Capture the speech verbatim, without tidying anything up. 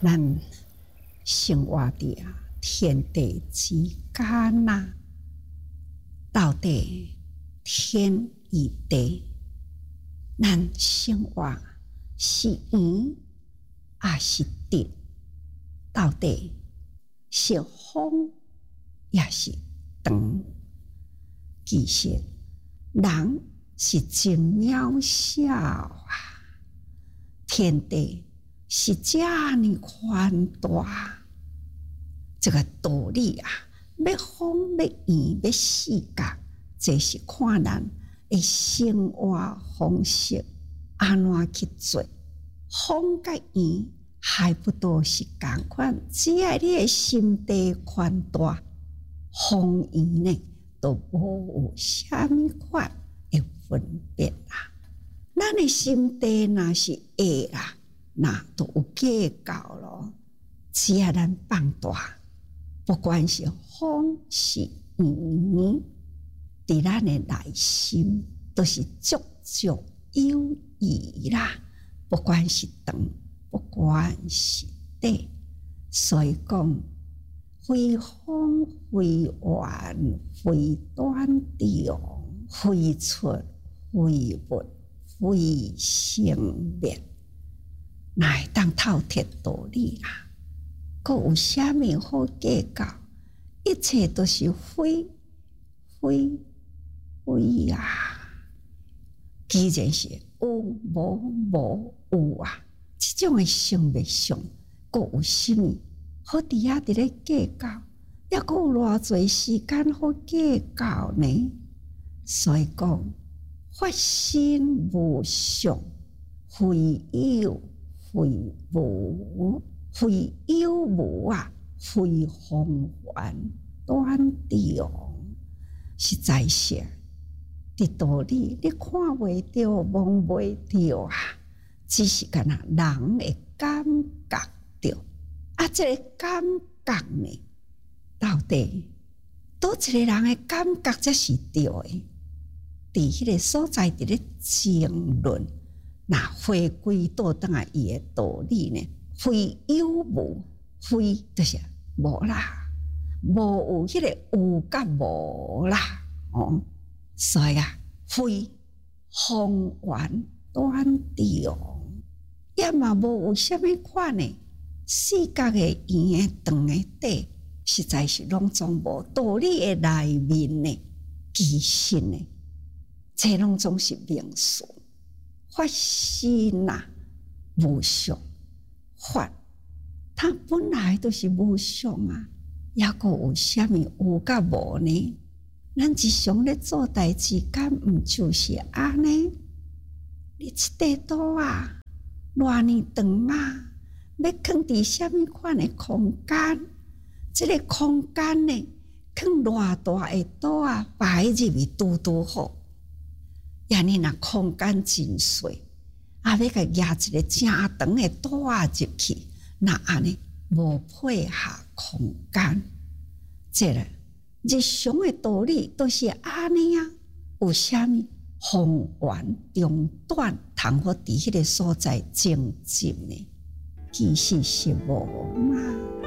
咱生活伫啊天地之间呐，到底天与地，咱生活是圆还是直？到底是方也是长？其实人是真渺小啊，天地是这么宽大，这个道理啊，要方要圆要四角，这是看咱的生活方式安怎去做。方甲圆还不多是同款，只要你的心地宽大，方圆呢都无有啥物款的分别啦。咱的心地若是矮啦，那都有计较咯。只要咱放大，不管是方是圆，伫咱的内心都是足足有余啦。不管是长，不管是短，所以讲，非方非圆，非短长，非出非入，非生灭，哪会当透彻道理啦？阁有啥物好计较？一切都是非非非啊！既然是有无无有啊，这种的生灭上，阁有啥物好伫遐伫咧计较？抑阁有偌侪时间好计较呢？所以讲，法身无相，非有非无，非有无啊，非方圆短长，实在是伫道理你看袂到、摸袂到啊，只是干那人会感觉到。啊，这个感觉呢，到底倒一个人的感觉才是对的？伫迄个所在，伫咧争论，那回归倒转来伊的道理呢？非有无，非就是无啦，无有迄个有甲无啦，哦，所以啊，非方圆短长，也嘛无有啥物款呢？四角的、圆的、长的、短，实在是拢总无道理的内面呢，其实呢，这拢总是名词。法身啊，无相，法它本来都是无相啊，抑阁有啥物有甲无呢？咱日常咧做代志，敢毋就是安尼？你一块刀啊，偌尼长啊，要放伫啥物款的空间？这个空间呢，放偌大的刀啊，摆入去拄拄好。也你若空间真小，啊，要甲压一个正长的刀啊入去，那安尼无配合空间，这个日常的道理都是安尼啊。有啥物方圆中短，通好伫迄个所在精进呢？其实是无嘛。